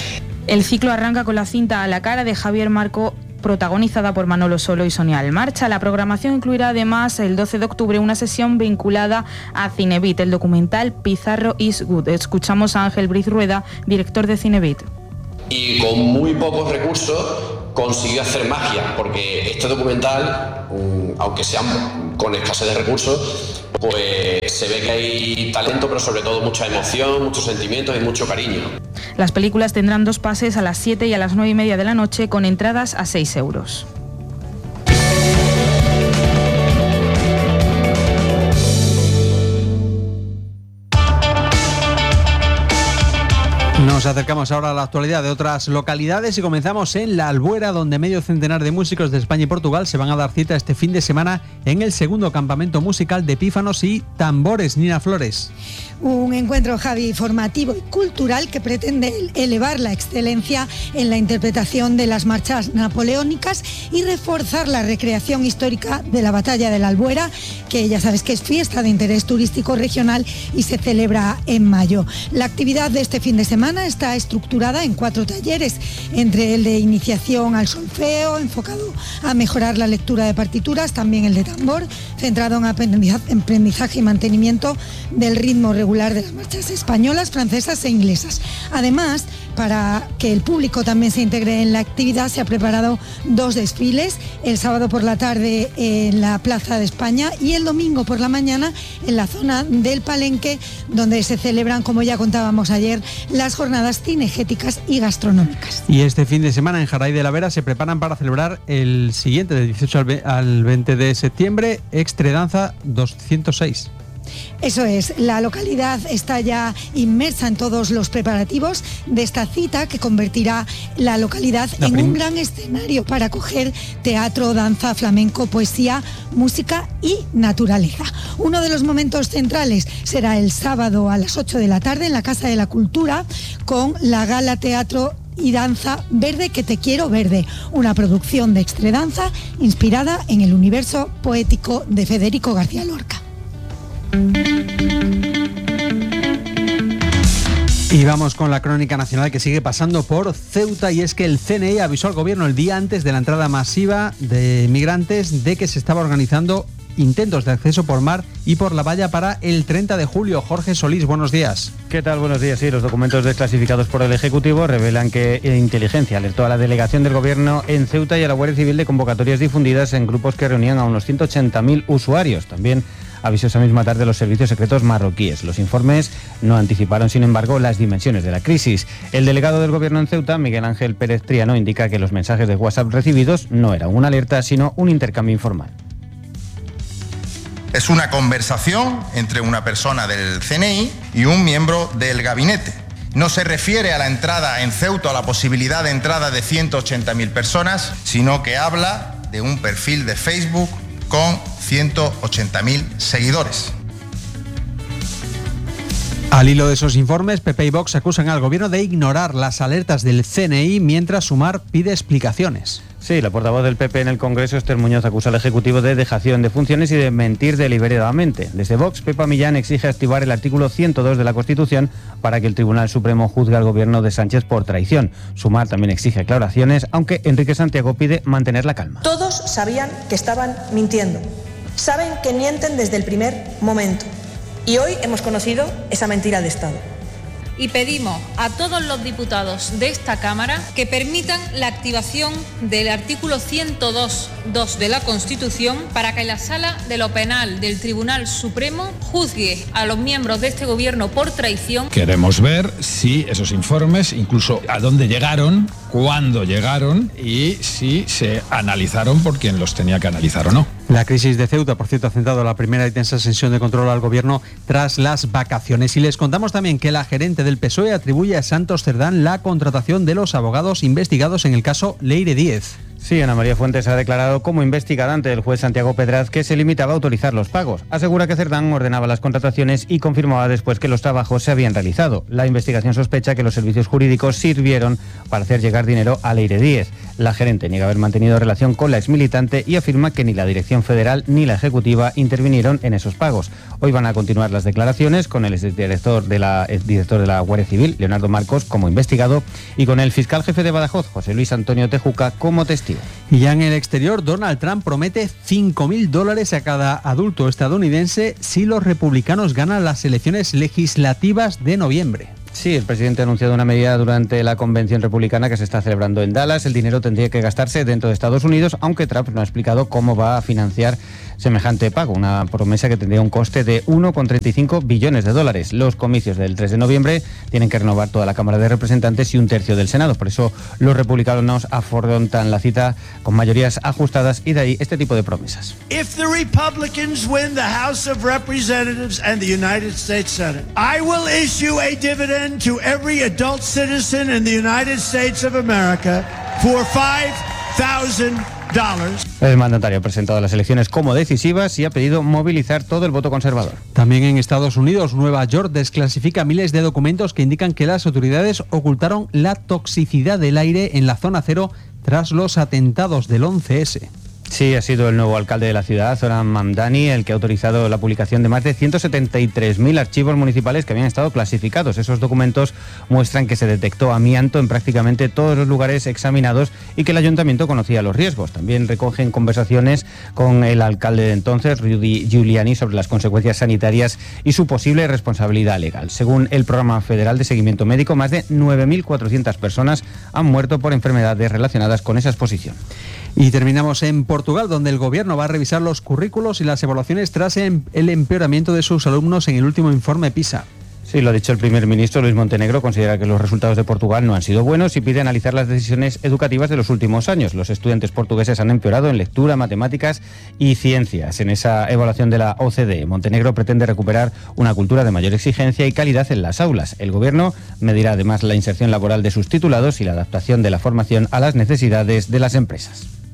El ciclo arranca con la cinta A la cara de Javier Marco, protagonizada por Manolo Solo y Sonia Almarcha. La programación incluirá además el doce de octubre una sesión vinculada a Cinebit, el documental Pizarro is Good. Escuchamos a Ángel Briz Rueda, director de Cinebit. Y con muy pocos recursos consiguió hacer magia, porque este documental, aunque sea con escasez de recursos, pues se ve que hay talento, pero sobre todo mucha emoción, muchos sentimientos y mucho cariño. Las películas tendrán dos pases a las siete y a las nueve y media de la noche, con entradas a seis euros. Nos Nos acercamos ahora a la actualidad de otras localidades y comenzamos en La Albuera, donde medio centenar de músicos de España y Portugal se van a dar cita este fin de semana en el segundo campamento musical de pífanos y tambores. Nina Flores. Un encuentro, Javi, formativo y cultural que pretende elevar la excelencia en la interpretación de las marchas napoleónicas y reforzar la recreación histórica de la batalla de la Albuera, que ya sabes que es fiesta de interés turístico regional y se celebra en mayo. La actividad de este fin de semana está estructurada en cuatro talleres, entre el de iniciación al solfeo, enfocado a mejorar la lectura de partituras, también el de tambor, centrado en aprendizaje y mantenimiento del ritmo regular de las marchas españolas, francesas e inglesas. Además, para que el público también se integre en la actividad, se ha preparado dos desfiles, el sábado por la tarde en la Plaza de España y el domingo por la mañana en la zona del Palenque, donde se celebran, como ya contábamos ayer, las jornadas cinegéticas y gastronómicas. Y este fin de semana en Jaray de la Vera se preparan para celebrar el siguiente, del dieciocho al veinte de septiembre, Extredanza doscientos seis. Eso es, la localidad está ya inmersa en todos los preparativos de esta cita que convertirá la localidad la en prim- un gran escenario para acoger teatro, danza, flamenco, poesía, música y naturaleza. Uno de los momentos centrales será el sábado a las ocho de la tarde en la Casa de la Cultura con la gala teatro y danza Verde que te quiero verde, una producción de Extredanza inspirada en el universo poético de Federico García Lorca. Y vamos con la crónica nacional que sigue pasando por Ceuta, y es que el C N I avisó al gobierno el día antes de la entrada masiva de migrantes de que se estaba organizando intentos de acceso por mar y por la valla para el treinta de julio. Jorge Solís, buenos días. ¿Qué tal? Buenos días. Sí, los documentos desclasificados por el Ejecutivo revelan que Inteligencia alertó a la delegación del Gobierno en Ceuta y a la Guardia Civil de convocatorias difundidas en grupos que reunían a unos ciento ochenta mil usuarios. También avisó esa misma tarde los servicios secretos marroquíes. Los informes no anticiparon, sin embargo, las dimensiones de la crisis. El delegado del Gobierno en Ceuta, Miguel Ángel Pérez Triano, indica que los mensajes de WhatsApp recibidos no eran una alerta, sino un intercambio informal. Es una conversación entre una persona del C N I y un miembro del gabinete. No se refiere a la entrada en Ceuta, a la posibilidad de entrada de ciento ochenta mil personas, sino que habla de un perfil de Facebook con ciento ochenta mil seguidores. Al hilo de esos informes, P P y Vox acusan al gobierno de ignorar las alertas del C N I mientras Sumar pide explicaciones. Sí, la portavoz del P P en el Congreso, Esther Muñoz, acusa al Ejecutivo de dejación de funciones y de mentir deliberadamente. Desde Vox, Pepa Millán exige activar el artículo ciento dos de la Constitución para que el Tribunal Supremo juzgue al gobierno de Sánchez por traición. Sumar también exige aclaraciones, aunque Enrique Santiago pide mantener la calma. Todos sabían que estaban mintiendo. Saben que mienten desde el primer momento. Y hoy hemos conocido esa mentira de Estado. Y pedimos a todos los diputados de esta Cámara que permitan la activación del artículo ciento dos punto dos de la Constitución para que la Sala de lo Penal del Tribunal Supremo juzgue a los miembros de este Gobierno por traición. Queremos ver si esos informes, incluso a dónde llegaron, cuándo llegaron y si se analizaron por quien los tenía que analizar o no. La crisis de Ceuta, por cierto, ha centrado la primera y tensa sesión de control al gobierno tras las vacaciones. Y les contamos también que la gerente del P S O E atribuye a Santos Cerdán la contratación de los abogados investigados en el caso Leire Díez. Sí, Ana María Fuentes ha declarado como investigada ante el juez Santiago Pedraz que se limitaba a autorizar los pagos. Asegura que Cerdán ordenaba las contrataciones y confirmaba después que los trabajos se habían realizado. La investigación sospecha que los servicios jurídicos sirvieron para hacer llegar dinero a Leire Díez. La gerente niega haber mantenido relación con la exmilitante y afirma que ni la Dirección Federal ni la Ejecutiva intervinieron en esos pagos. Hoy van a continuar las declaraciones con el exdirector de la, exdirector de la Guardia Civil, Leonardo Marcos, como investigado, y con el fiscal jefe de Badajoz, José Luis Antonio Tejuca, como testigo. Y ya en el exterior, Donald Trump promete cinco mil dólares a cada adulto estadounidense si los republicanos ganan las elecciones legislativas de noviembre. Sí, el presidente ha anunciado una medida durante la convención republicana que se está celebrando en Dallas. El dinero tendría que gastarse dentro de Estados Unidos, aunque Trump no ha explicado cómo va a financiar semejante pago, una promesa que tendría un coste de uno coma treinta y cinco billones de dólares. Los comicios del tres de noviembre tienen que renovar toda la Cámara de Representantes y un tercio del Senado. Por eso los republicanos afrontan la cita con mayorías ajustadas y de ahí este tipo de promesas. If the Republicans win the House of Representatives and the United States Senate, I will issue a dividend to every adult citizen in the United States of America for five thousand dollars. El mandatario ha presentado las elecciones como decisivas y ha pedido movilizar todo el voto conservador. También en Estados Unidos, Nueva York desclasifica miles de documentos que indican que las autoridades ocultaron la toxicidad del aire en la zona cero tras los atentados del once ese. Sí, ha sido el nuevo alcalde de la ciudad, Zoran Mamdani, el que ha autorizado la publicación de más de ciento setenta y tres mil archivos municipales que habían estado clasificados. Esos documentos muestran que se detectó amianto en prácticamente todos los lugares examinados y que el ayuntamiento conocía los riesgos. También recogen conversaciones con el alcalde de entonces, Rudy Giuliani, sobre las consecuencias sanitarias y su posible responsabilidad legal. Según el Programa Federal de Seguimiento Médico, más de nueve mil cuatrocientas personas han muerto por enfermedades relacionadas con esa exposición. Y terminamos en Portugal, donde el gobierno va a revisar los currículos y las evaluaciones tras el empeoramiento de sus alumnos en el último informe PISA. Sí, lo ha dicho el primer ministro Luís Montenegro, considera que los resultados de Portugal no han sido buenos y pide analizar las decisiones educativas de los últimos años. Los estudiantes portugueses han empeorado en lectura, matemáticas y ciencias. En esa evaluación de la O C D E, Montenegro pretende recuperar una cultura de mayor exigencia y calidad en las aulas. El gobierno medirá además la inserción laboral de sus titulados y la adaptación de la formación a las necesidades de las empresas.